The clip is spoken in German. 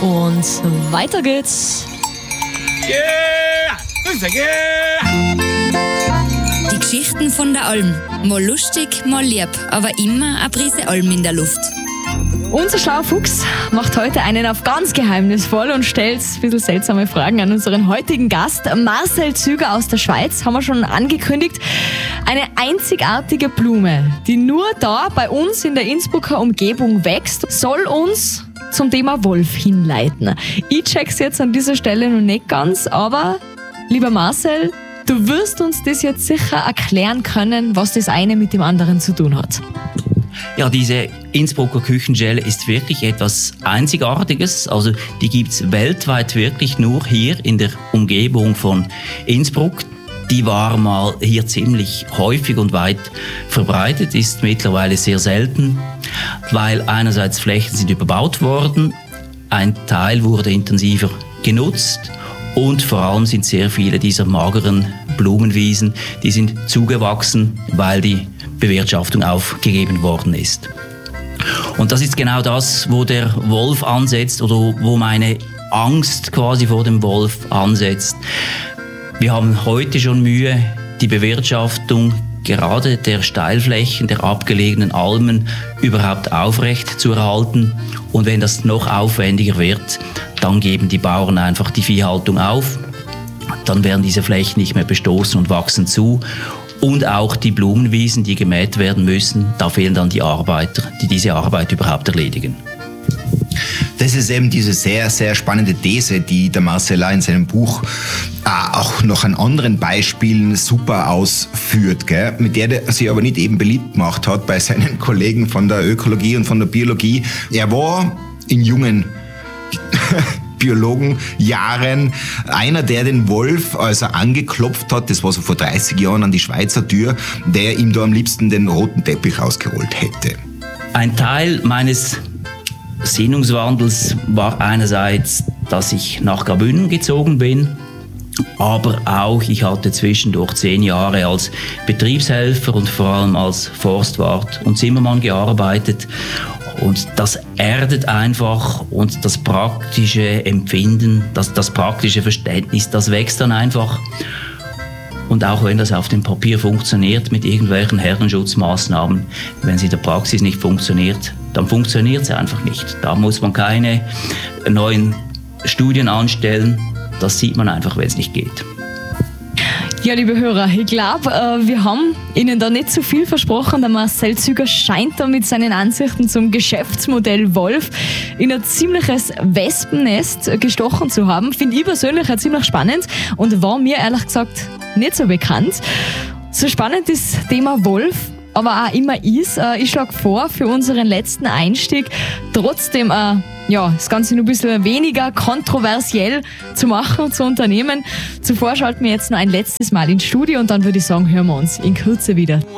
und weiter geht's. Die Geschichten von der Alm. Mal lustig, mal lieb, aber immer eine Prise Alm in der Luft. Unser schlauer Fuchs macht heute einen auf ganz geheimnisvoll und stellt ein bisschen seltsame Fragen an unseren heutigen Gast. Marcel Züger aus der Schweiz, haben wir schon angekündigt. Eine einzigartige Blume, die nur da bei uns in der Innsbrucker Umgebung wächst, soll uns zum Thema Wolf hinleiten. Ich check's jetzt an dieser Stelle noch nicht ganz, aber lieber Marcel, du wirst uns das jetzt sicher erklären können, was das eine mit dem anderen zu tun hat. Ja, diese Innsbrucker Küchenschelle ist wirklich etwas Einzigartiges. Also die gibt's weltweit wirklich nur hier in der Umgebung von Innsbruck. Die war mal hier ziemlich häufig und weit verbreitet, ist mittlerweile sehr selten, weil einerseits Flächen sind überbaut worden, ein Teil wurde intensiver genutzt und vor allem sind sehr viele dieser mageren Blumenwiesen, die sind zugewachsen, weil die Bewirtschaftung aufgegeben worden ist. Und das ist genau das, wo der Wolf ansetzt oder wo meine Angst quasi vor dem Wolf ansetzt. Wir haben heute schon Mühe, die Bewirtschaftung gerade der Steilflächen, der abgelegenen Almen überhaupt aufrecht zu erhalten. Und wenn das noch aufwendiger wird, dann geben die Bauern einfach die Viehhaltung auf. Dann werden diese Flächen nicht mehr bestoßen und wachsen zu. Und auch die Blumenwiesen, die gemäht werden müssen, da fehlen dann die Arbeiter, die diese Arbeit überhaupt erledigen. Das ist eben diese sehr, sehr spannende These, die der Marcel in seinem Buch auch noch an anderen Beispielen super ausführt, gell? Mit der er sich aber nicht eben beliebt gemacht hat bei seinen Kollegen von der Ökologie und von der Biologie. Er war in jungen Biologenjahren einer, der den Wolf, als er angeklopft hat, das war so vor 30 Jahren an die Schweizer Tür, der ihm da am liebsten den roten Teppich ausgerollt hätte. Ein Teil meines Sinnungswandels war einerseits, dass ich nach Graubünden gezogen bin, aber auch, ich hatte zwischendurch 10 Jahre als Betriebshelfer und vor allem als Forstwart und Zimmermann gearbeitet. Und das erdet einfach und das praktische Empfinden, das praktische Verständnis, das wächst dann einfach. Und auch wenn das auf dem Papier funktioniert mit irgendwelchen Herdenschutzmaßnahmen, wenn es in der Praxis nicht funktioniert, dann funktioniert es einfach nicht. Da muss man keine neuen Studien anstellen, das sieht man einfach, wenn es nicht geht. Ja, liebe Hörer, ich glaube, wir haben Ihnen da nicht zu viel versprochen. Der Marcel Züger scheint da mit seinen Ansichten zum Geschäftsmodell Wolf in ein ziemliches Wespennest gestochen zu haben. Finde ich persönlich auch ziemlich spannend und war mir ehrlich gesagt nicht so bekannt. So spannend ist das Thema Wolf aber auch immer ist. Ich schlage vor, für unseren letzten Einstieg trotzdem das Ganze noch ein bisschen weniger kontroversiell zu machen und zu unternehmen. Zuvor schalten wir jetzt noch ein letztes Mal ins Studio und dann würde ich sagen, hören wir uns in Kürze wieder.